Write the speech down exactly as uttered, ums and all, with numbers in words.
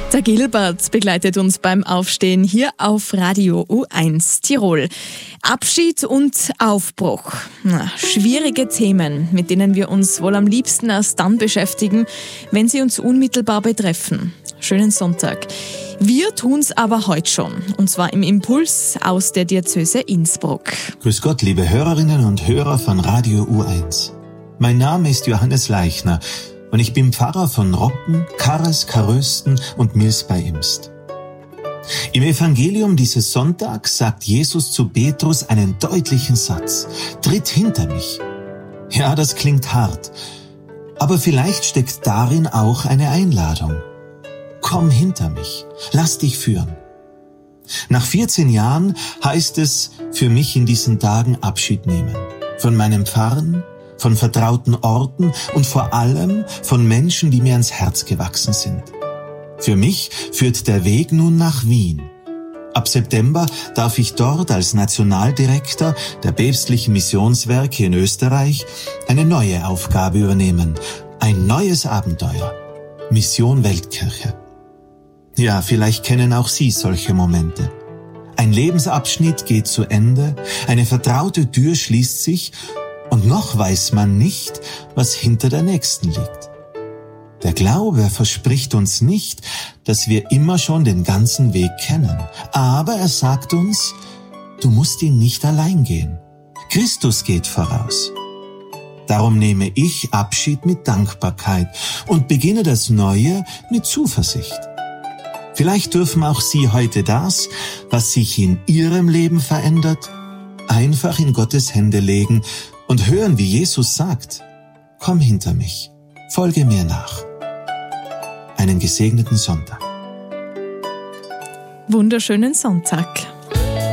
Der Gilbert begleitet uns beim Aufstehen hier auf Radio U eins Tirol. Abschied und Aufbruch. Na, schwierige Themen, mit denen wir uns wohl am liebsten erst dann beschäftigen, wenn sie uns unmittelbar betreffen. Schönen Sonntag. Wir tun's aber heute schon, und zwar im Impuls aus der Diözese Innsbruck. Grüß Gott, liebe Hörerinnen und Hörer von Radio U eins. Mein Name ist Johannes Leichner und ich bin Pfarrer von Roppen, Karres, Karösten und Mils bei Imst. Im Evangelium dieses Sonntags sagt Jesus zu Petrus einen deutlichen Satz: Tritt hinter mich. Ja, das klingt hart, aber vielleicht steckt darin auch eine Einladung. Komm hinter mich, lass dich führen. Nach vierzehn Jahren heißt es für mich in diesen Tagen Abschied nehmen. Von meinem Pfarren, von vertrauten Orten und vor allem von Menschen, die mir ans Herz gewachsen sind. Für mich führt der Weg nun nach Wien. Ab September darf ich dort als Nationaldirektor der päpstlichen Missionswerke in Österreich eine neue Aufgabe übernehmen. Ein neues Abenteuer. Mission Weltkirche. Ja, vielleicht kennen auch Sie solche Momente. Ein Lebensabschnitt geht zu Ende, eine vertraute Tür schließt sich und noch weiß man nicht, was hinter der nächsten liegt. Der Glaube verspricht uns nicht, dass wir immer schon den ganzen Weg kennen. Aber er sagt uns, du musst ihn nicht allein gehen. Christus geht voraus. Darum nehme ich Abschied mit Dankbarkeit und beginne das Neue mit Zuversicht. Vielleicht dürfen auch Sie heute das, was sich in Ihrem Leben verändert, einfach in Gottes Hände legen und hören, wie Jesus sagt: Komm hinter mich, folge mir nach. Einen gesegneten Sonntag. Wunderschönen Sonntag.